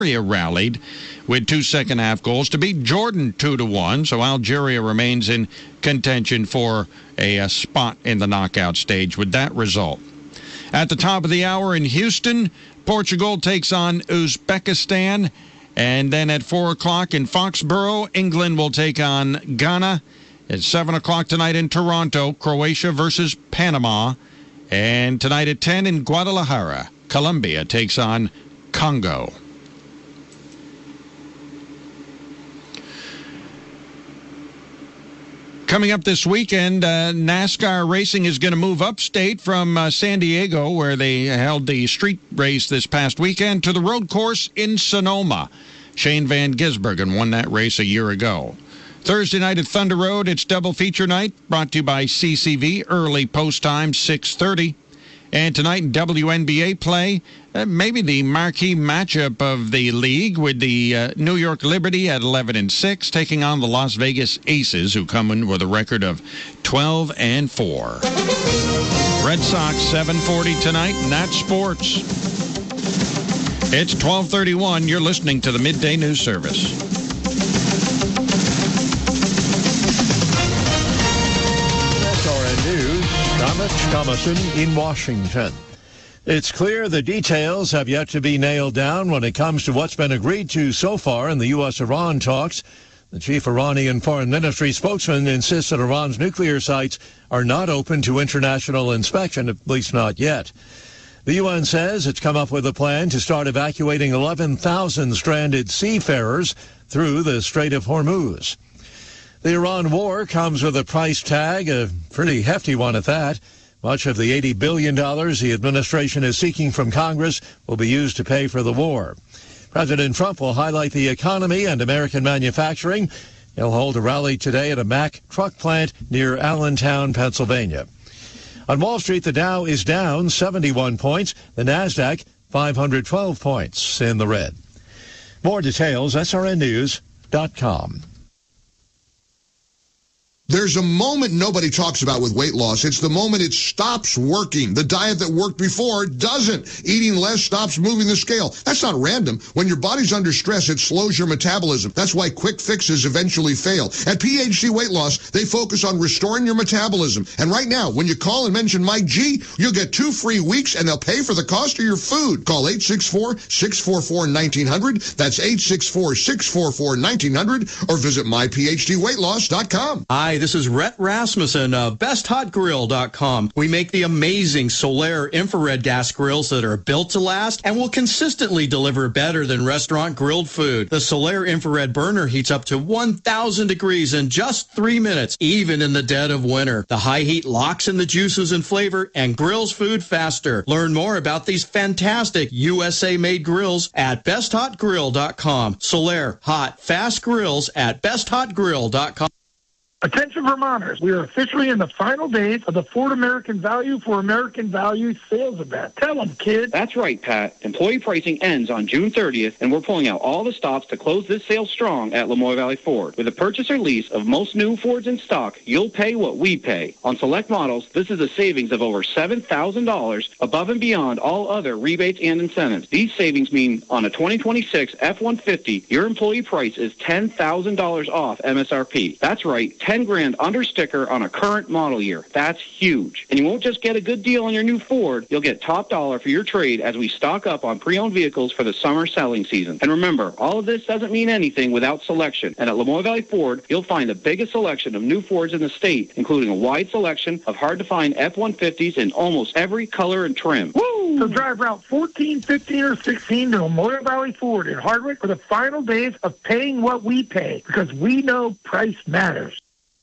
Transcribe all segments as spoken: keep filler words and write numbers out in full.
rallied with two second-half goals to beat Jordan two to one, so Algeria remains in contention for a, a spot in the knockout stage with that result. At the top of the hour in Houston, Portugal takes on Uzbekistan, and then at four o'clock in Foxborough, England will take on Ghana. At seven o'clock tonight in Toronto, Croatia versus Panama, and tonight at ten in Guadalajara, Colombia takes on Congo. Coming up this weekend, uh, NASCAR racing is going to move upstate from uh, San Diego, where they held the street race this past weekend, to the road course in Sonoma. Shane Van Gisbergen won that race a year ago. Thursday night at Thunder Road, it's double feature night, brought to you by C C V, early post time, six thirty. And tonight in W N B A play, uh, maybe the marquee matchup of the league with the uh, New York Liberty at eleven and six, taking on the Las Vegas Aces, who come in with a record of twelve and four. Red Sox seven forty tonight, and that's sports. It's twelve thirty-one. You're listening to the Midday News Service. S R N News, Thomas Thomason in Washington. It's clear the details have yet to be nailed down when it comes to what's been agreed to so far in the U S Iran talks. The chief Iranian foreign ministry spokesman insists that Iran's nuclear sites are not open to international inspection, at least not yet. The U N says it's come up with a plan to start evacuating eleven thousand stranded seafarers through the Strait of Hormuz. The Iran war comes with a price tag, a pretty hefty one at that. Much of the eighty billion dollars the administration is seeking from Congress will be used to pay for the war. President Trump will highlight the economy and American manufacturing. He'll hold a rally today at a Mack truck plant near Allentown, Pennsylvania. On Wall Street, the Dow is down seventy-one points. The NASDAQ, five hundred twelve points in the red. More details, S R N news dot com. There's a moment nobody talks about with weight loss. It's the moment it stops working. The diet that worked before doesn't. Eating less stops moving the scale. That's not random. When your body's under stress, it slows your metabolism. That's why quick fixes eventually fail. At P H D Weight Loss, they focus on restoring your metabolism. And right now, when you call and mention Mike G, you'll get two free weeks and they'll pay for the cost of your food. Call eight six four, six four four, one nine zero zero. That's eight six four, six four four, one nine zero zero or visit my p h d weight loss dot com. Hi, this is Rhett Rasmussen of best hot grill dot com. We make the amazing Solaire infrared gas grills that are built to last and will consistently deliver better than restaurant grilled food. The Solaire infrared burner heats up to one thousand degrees in just three minutes, even in the dead of winter. The high heat locks in the juices and flavor and grills food faster. Learn more about these fantastic U S A-made grills at best hot grill dot com. Solaire hot, fast grills at best hot grill dot com. Attention Vermonters, we are officially in the final days of the Ford American Value for American Value sales event. Tell them, kid. That's right, Pat. Employee pricing ends on June thirtieth, and we're pulling out all the stops to close this sale strong at Lamoille Valley Ford. With a purchase or lease of most new Fords in stock, you'll pay what we pay. On select models, this is a savings of over seven thousand dollars above and beyond all other rebates and incentives. These savings mean on a twenty twenty-six F one fifty, your employee price is ten thousand dollars off M S R P. That's right, ten grand under sticker on a current model year. That's huge. And you won't just get a good deal on your new Ford, you'll get top dollar for your trade as we stock up on pre-owned vehicles for the summer selling season. And remember, all of this doesn't mean anything without selection. And at Lamoille Valley Ford, you'll find the biggest selection of new Fords in the state, including a wide selection of hard-to-find F one fifties in almost every color and trim. Woo! So drive Route fourteen, fifteen, or sixteen to Lamoille Valley Ford in Hardwick for the final days of paying what we pay, because we know price matters.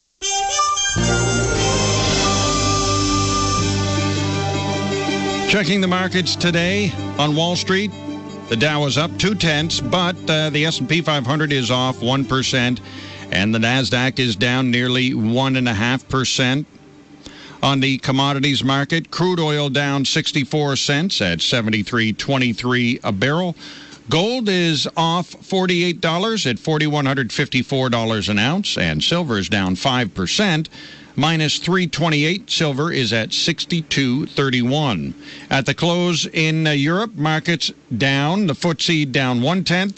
Checking the markets today on Wall Street, the Dow is up two tenths, but uh, the S and P five hundred is off one percent, and the NASDAQ is down nearly one point five percent. On the commodities market, crude oil down sixty-four cents at seventy-three twenty-three a barrel. Gold is off forty-eight dollars at four thousand one hundred fifty-four dollars an ounce, and silver is down five percent. minus three twenty-eight. Silver is at sixty-two thirty-one. At the close in uh, Europe, markets down. The F T S E down one tenth.